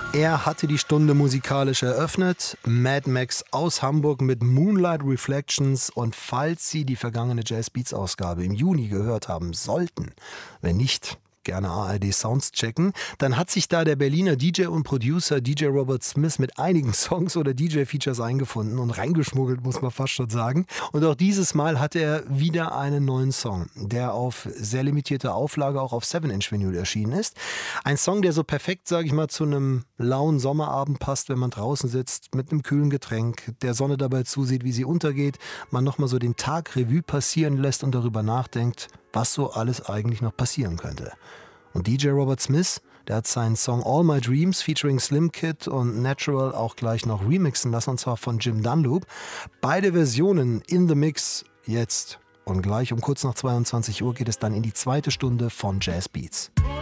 Er hatte die Stunde musikalisch eröffnet. Mad Max aus Hamburg mit Moonlight Reflections. Und falls Sie die vergangene Jazz Beats Ausgabe im Juni gehört haben sollten, wenn nicht, gerne ARD Sounds checken, dann hat sich da der Berliner DJ und Producer DJ Robert Smith mit einigen Songs oder DJ-Features eingefunden und reingeschmuggelt, muss man fast schon sagen. Und auch dieses Mal hat er wieder einen neuen Song, der auf sehr limitierte Auflage auch auf 7-Inch-Vinyl erschienen ist. Ein Song, der so perfekt, sage ich mal, zu einem lauen Sommerabend passt, wenn man draußen sitzt mit einem kühlen Getränk, der Sonne dabei zusieht, wie sie untergeht, man nochmal so den Tag Revue passieren lässt und darüber nachdenkt, was so alles eigentlich noch passieren könnte. Und DJ Robert Smith, der hat seinen Song All My Dreams featuring Slim Kid und Natural auch gleich noch remixen lassen, und zwar von Jim Dunlop. Beide Versionen in the Mix jetzt. Und gleich um kurz nach 22 Uhr geht es dann in die zweite Stunde von Jazz Beats.